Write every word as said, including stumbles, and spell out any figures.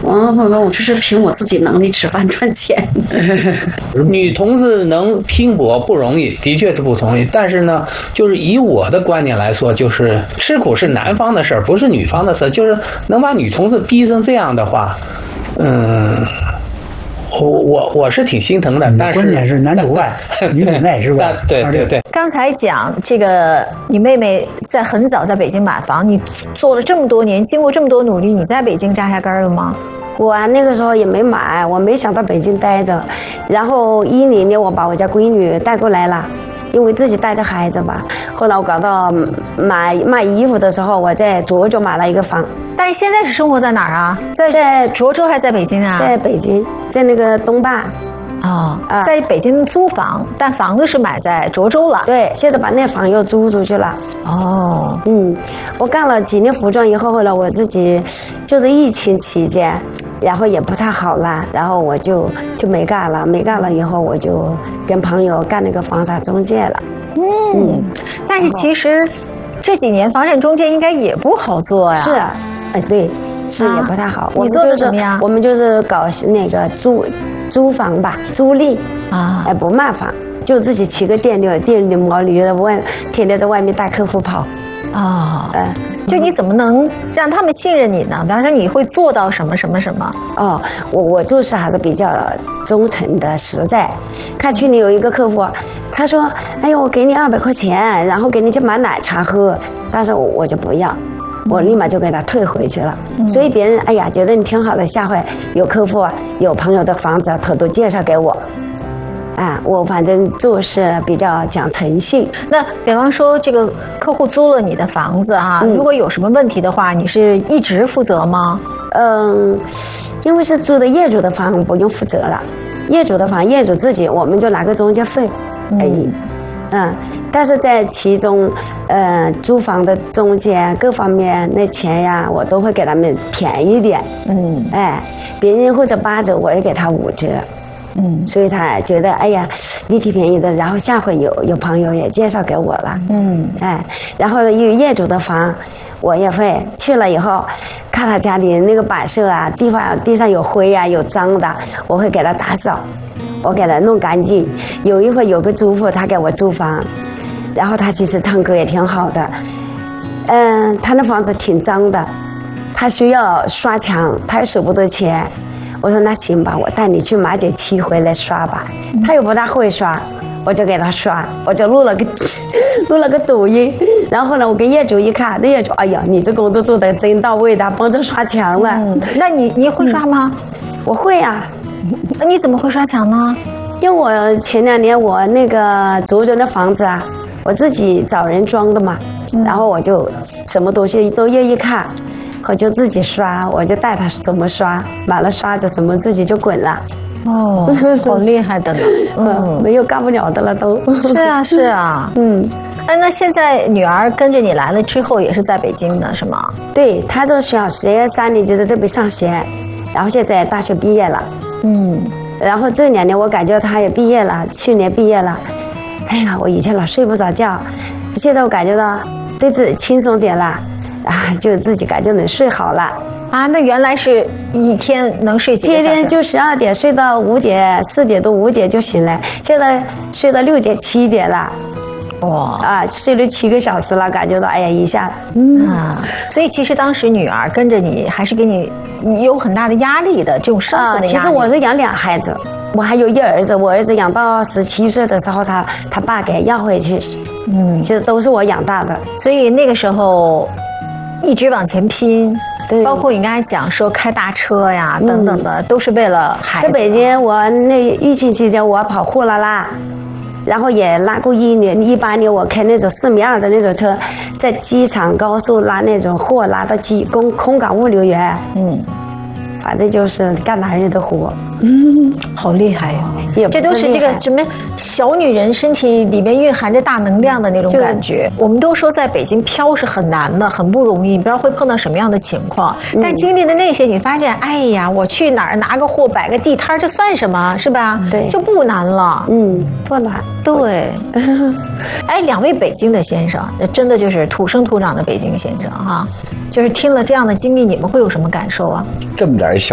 我我就是凭我自己能力吃饭赚钱。 女同志能拼搏不容易，的确是不容易。但是呢，就是以我的观点来说，就是吃苦是男方的事儿，不是女方的事儿。就是能把女同志逼成这样的话，嗯。我我我是挺心疼的，但是关键是男主外女主内是吧？ 对对对。 刚才讲这个，你妹妹在很早在北京买房，你做了这么多年，经过这么多努力，你在北京扎下根了吗？ 我啊那个时候也没买，我没想到北京待的。然后一零年我把我家闺女带过来了，因为自己带着孩子吧。后来我搞到买卖衣服的时候，我在涿州买了一个房。 但是现在是生活在哪儿啊？在在涿州还是在北京啊？ 在北京，在那个东坝。 哦，啊，在北京租房，但房子是买在涿州了。 对，现在把那房又租出去了。 哦， 嗯，我干了几年服装以后，后来我自己就是疫情期间，然后也不太好了，然后我就就没干了，没干了以后，我就跟朋友干那个房产中介了。 嗯，嗯但是其实这几年房产中介应该也不好做呀。 是，哎，对。是也不太好， 啊、你做的怎么样？ 我们就是搞那个租租房吧，租赁啊，哎不卖房，就自己骑个电驴，电驴毛驴的外，天天在外面带客户跑。 啊、哦，哎、嗯，就你怎么能让他们信任你呢？比方说你会做到什么什么什么？ 哦，我我做事还是比较忠诚的、实在。看去年有一个客户，他说：“哎呦，我给你二百块钱，然后给你去买奶茶喝。”但是我我就不要。我立马就给他退回去了，嗯、所以别人哎呀觉得你挺好的，下回有客户啊，有朋友的房子他都介绍给我，啊，我反正做事比较讲诚信。 那比方说这个客户租了你的房子啊，嗯、如果有什么问题的话，你是一直负责吗？ 嗯，因为是租的业主的房，不用负责了，业主的房业主自己，我们就拿个中介费而已。嗯嗯，但是在其中，呃，租房的中介各方面那钱呀，我都会给他们便宜点。嗯，哎，别人或者八折，我也给他五折。嗯，所以他觉得哎呀，你挺便宜的，然后下回有有朋友也介绍给我了。嗯，哎，然后有业主的房，我也会去了以后，看他家里那个摆设啊，地方地上有灰啊，有脏的，我会给他打扫。我给他弄干净。有一回有个租户他给我租房，然后他其实唱歌也挺好的，嗯，他那房子挺脏的，他需要刷墙，他也舍不得钱。我说那行吧，我带你去买点漆回来刷吧。他又不大会刷，我就给他刷，我就录了个录了个抖音。然后呢，我跟业主一看，那业主哎呀，你这工作做得真到位的，帮着刷墙了。 嗯、那你你会刷吗？ 嗯、我会啊。 那你怎么会刷墙呢？ 因为我前两年我那个涿州的房子啊，我自己找人装的嘛，嗯、然后我就什么东西都愿意看，我就自己刷，我就带他怎么刷，买了刷子什么自己就滚了。 哦，好厉害的呢！ 嗯，没有干不了的了都。 是啊，是啊，嗯。哎，那现在女儿跟着你来了之后，也是在北京的是吗？ 对，她从小学三年级在这边上学，然后现在大学毕业了。嗯，然后这两年我感觉他也毕业了，去年毕业了。哎呀，我以前老睡不着觉，现在我感觉到这次轻松点了，啊，就自己感觉能睡好了。 啊，那原来是一天能睡几个小时？ 天天就十二点睡到五点，四点多五点就醒来，现在睡到六点七点了。哇啊，睡了七个小时了，感觉到哎呀一下， 嗯啊，所以其实当时女儿跟着你，还是给你你有很大的压力的，这种生存的压力。 啊，其实我是养俩孩子，我还有一儿子，我儿子养到十七岁的时候，他他爸给要回去，嗯，其实都是我养大的， 所以那个时候一直往前拼。对，包括你刚才讲说开大车呀等等的，嗯、都是为了孩子。 在北京，我那疫情期间，我跑货拉拉。然后也拉过一年，一八年我开那种四米二的那种车，在机场高速拉那种货，拉到机空空港物流员。嗯，反正就是干男人的活。 嗯，好厉害呀！这都是这个什么小女人身体里面蕴含着大能量的那种感觉。我们都说在北京飘是很难的，很不容易，你不知道会碰到什么样的情况。嗯、但经历的那些，你发现，哎呀，我去哪儿拿个货，摆个地摊，这算什么？是吧？ 对， 就不难了。 嗯，不难。 对。哎，两位北京的先生，真的就是土生土长的北京先生哈、啊，就是听了这样的经历，你们会有什么感受啊？ 这么点小